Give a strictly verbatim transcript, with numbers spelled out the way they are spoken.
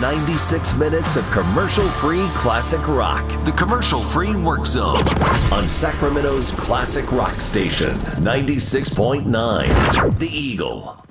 ninety-six minutes of commercial-free classic rock. The Commercial-Free Work Zone on Sacramento's classic rock station, ninety-six point nine, The Eagle.